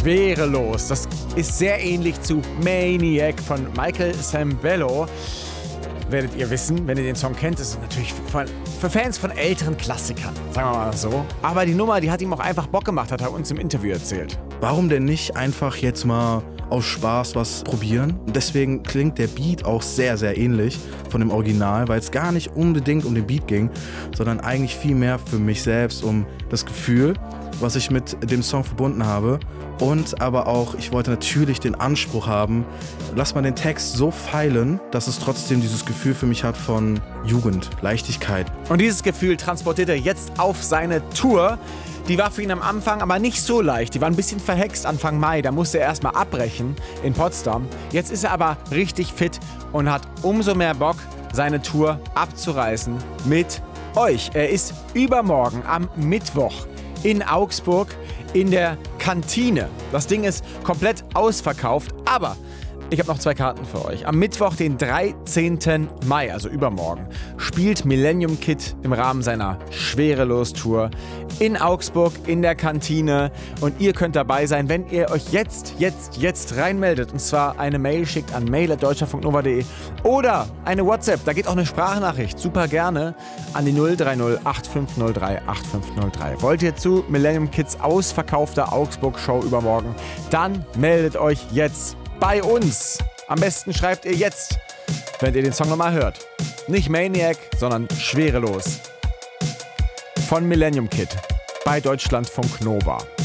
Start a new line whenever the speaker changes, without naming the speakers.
Schwerelos. Das ist sehr ähnlich zu Maniac von Michael Sembello. Werdet ihr wissen, wenn ihr den Song kennt. Das ist natürlich für Fans von älteren Klassikern, sagen wir mal so. Aber die Nummer, die hat ihm auch einfach Bock gemacht, hat er uns im Interview erzählt.
Warum denn nicht einfach jetzt mal aus Spaß was probieren? Deswegen klingt der Beat auch sehr, sehr ähnlich von dem Original, weil es gar nicht unbedingt um den Beat ging, sondern eigentlich viel mehr für mich selbst um das Gefühl, was ich mit dem Song verbunden habe. Und aber auch, ich wollte natürlich den Anspruch haben, lass mal den Text so feilen, dass es trotzdem dieses Gefühl für mich hat von Jugend, Leichtigkeit.
Und dieses Gefühl transportiert er jetzt auf seine Tour. Die war für ihn am Anfang aber nicht so leicht. Die war ein bisschen verhext Anfang Mai. Da musste er erstmal abbrechen in Potsdam. Jetzt ist er aber richtig fit und hat umso mehr Bock, seine Tour abzureißen mit euch. Er ist übermorgen am Mittwoch in Augsburg in der Kantine. Das Ding ist komplett ausverkauft, aber ich habe noch 2 Karten für euch. Am Mittwoch, den 13. Mai, also übermorgen, spielt Millennium Kid im Rahmen seiner Schwerelos-Tour in Augsburg in der Kantine. Und ihr könnt dabei sein, wenn ihr euch jetzt reinmeldet. Und zwar eine Mail schickt an mail@deutschlandfunknova.de oder eine WhatsApp, da geht auch eine Sprachnachricht, super gerne, an die 030 8503 8503. Wollt ihr zu Millennium Kids ausverkaufter Augsburg-Show übermorgen? Dann meldet euch jetzt bei uns. Am besten schreibt ihr jetzt, wenn ihr den Song nochmal hört. Nicht Maniac, sondern Schwerelos. Von Millennium Kid bei Deutschlandfunk Nova.